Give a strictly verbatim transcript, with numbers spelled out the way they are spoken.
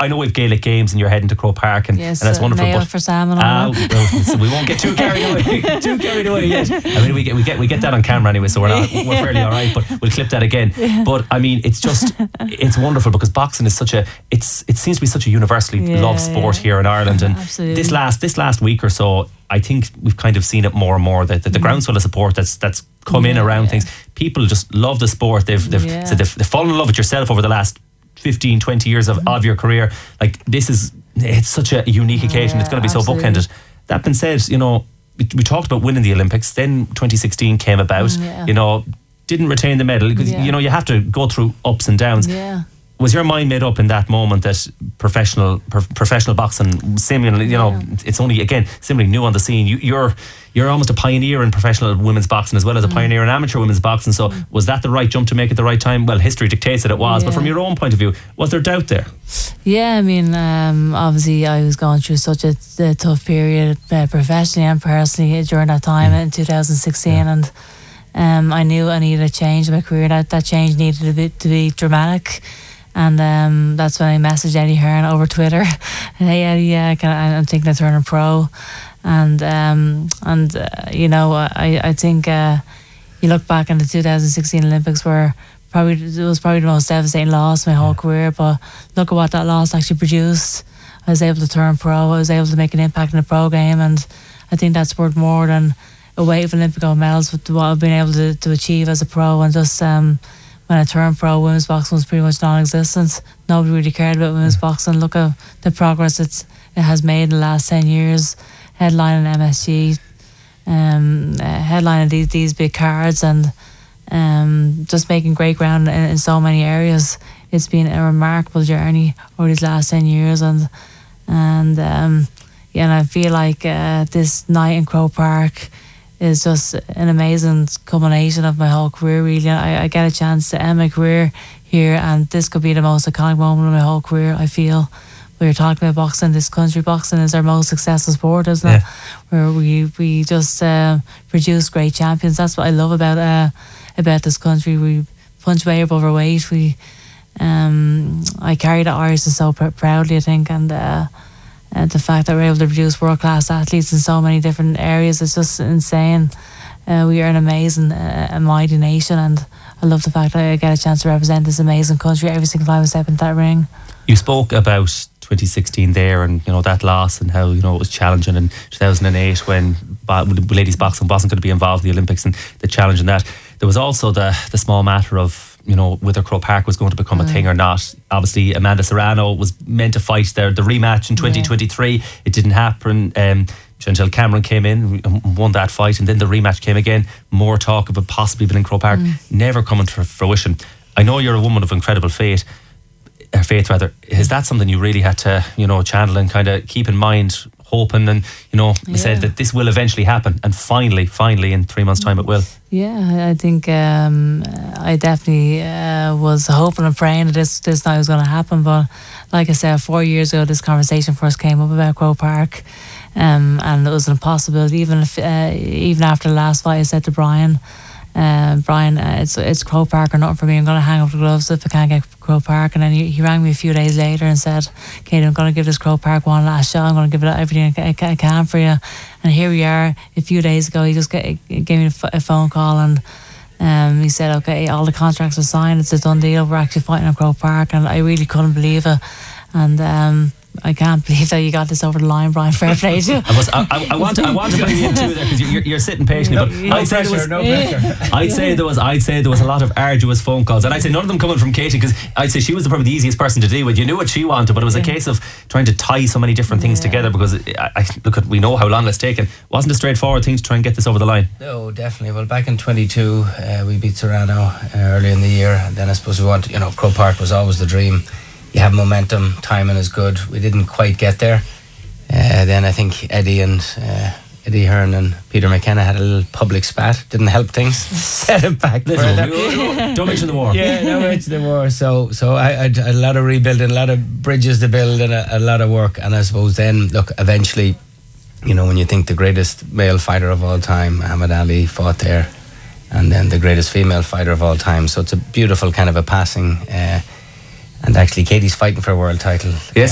I know we've Gaelic games and you're heading to Croke Park, and, yes, and that's uh, wonderful. Mayo But for Sam and all uh, that. well, so we won't get too carried away. Too carried away yet. I mean, we get we get we get that on camera anyway, so we're not we're fairly all right. But we'll clip that again. Yeah. But I mean, it's just it's wonderful because boxing is such a it's it seems to be such a universally Yeah, loved sport yeah. here in Ireland, and Absolutely. this last this last week or so, I think we've kind of seen it more and more that the, the groundswell of support that's that's come in Yeah, around yeah. things. People just love the sport. They've they've, Yeah. so they've, they've fallen in love with yourself over the last fifteen, twenty years of, of your career. Like, this is it's such a unique occasion. Yeah, It's going to be so absolutely. bookended. That being said, you know, we, we talked about winning the Olympics. Then twenty sixteen came about. Mm, yeah. You know, didn't retain the medal because Yeah. you know you have to go through ups and downs. Yeah. Was your mind made up in that moment that professional pro- professional boxing, seemingly, you know, Yeah. it's only again seemingly new on the scene. You, you're you're almost a pioneer in professional women's boxing as well as a Mm. pioneer in amateur women's boxing. So was that the right jump to make at the right time? Well, history dictates that it was, but Yeah. from your own point of view, was there doubt there? Yeah, I mean, um, obviously I was going through such a, a tough period uh, professionally and personally during that time in two thousand sixteen, and um, I knew I needed a change in my career. That that change needed to be, to be dramatic, and um, that's when I messaged Eddie Hearn over Twitter. Hey Eddie, yeah, can I, I'm thinking of turning pro, and um, and uh, you know, I I think uh, you look back in the two thousand sixteen Olympics where. Probably it was probably the most devastating loss of my whole career, but look at what that loss actually produced. I was able to turn pro. I was able to make an impact in the pro game, and I think that's worth more than a weight of Olympic gold medals with what I've been able to, to achieve as a pro. And just um, when I turned pro, women's boxing was pretty much non-existent. Nobody really cared about women's boxing. Look at the progress it's it has made in the last ten years, headlining M S G, um, uh, headlining these these big cards, and. Um, just making great ground in, in so many areas. It's been a remarkable journey over these last ten years, and and um, yeah, and I feel like uh, this night in Croke Park is just an amazing culmination of my whole career. Really, I, I get a chance to end my career here, and this could be the most iconic moment of my whole career. I feel. We were talking about boxing. This country, boxing is our most successful sport, isn't it? Yeah. Where we we just uh, produce great champions. That's what I love about uh, about this country. We punch way above our weight. We, um, I carry the Irish so pr- proudly, I think, and uh, uh, the fact that we're able to produce world class athletes in so many different areas is just insane. Uh, we are an amazing, uh, a mighty nation, and I love the fact that I get a chance to represent this amazing country every single time I step into that ring. You spoke about twenty sixteen there, and you know that loss and how you know it was challenging in two thousand eight when bo- ladies boxing wasn't going to be involved in the Olympics, and the challenge in that. There was also the the small matter of you know whether Croke Park was going to become mm. a thing or not. Obviously, Amanda Serrano was meant to fight their the rematch in twenty twenty-three. Yeah. It didn't happen. Um, Chantel Cameron came in and won that fight, and then the rematch came again. More talk of it possibly being in Croke Park, mm. never coming to fruition. I know you're a woman of incredible faith. Her faith rather, is that something you really had to you know channel and kind of keep in mind, hoping and you know yeah. said that this will eventually happen, and finally finally in three months time it will? Yeah, I think um, I definitely uh, was hoping and praying that this this night was going to happen, but like I said, four years ago this conversation first came up about Croke Park, um, and it was an impossibility. Even if uh, even after the last fight I said to Brian, Uh, Brian, uh, it's it's Croke Park or nothing for me. I'm going to hang up the gloves if I can't get Croke Park. And then he, he rang me a few days later and said, Kate, I'm going to give this Croke Park one last shot. I'm going to give it everything I, I can for you. And here we are. A few days ago, he just get, gave me a, f- a phone call, and um, he said, okay, all the contracts are signed. It's a done deal. We're actually fighting at Croke Park. And I really couldn't believe it. And um, I can't believe that you got this over the line, Brian. Fair play to you. I, was, I, I, I want to, I want to bring you into it there because you're, you're sitting patiently. No, but no I'd say pressure, there was, no pressure. I'd say there was, I'd say there was a lot of arduous phone calls, and I'd say none of them coming from Katie, because I'd say she was probably the easiest person to deal with. You knew what she wanted, but it was yeah. a case of trying to tie so many different things yeah. together. Because I, I look at, we know how long it's taken. Wasn't a straightforward thing to try and get this over the line. No, definitely. Well, back in twenty-two, uh, we beat Serrano uh, early in the year, and then I suppose we wanted, you know, Croke Park was always the dream. You have momentum, timing is good. We didn't quite get there. Uh, then I think Eddie and uh, Eddie Hearn and Peter McKenna had a little public spat. Didn't help things. Set it back Listen, further. don't mention the war. Yeah, don't mention the war. So, so I, I had a lot of rebuilding, a lot of bridges to build, and a, a lot of work. And I suppose then, look, eventually, you know, when you think the greatest male fighter of all time, Muhammad Ali, fought there, and then the greatest female fighter of all time. So it's a beautiful kind of a passing. Uh, and actually, Katie's fighting for a world title. Yes.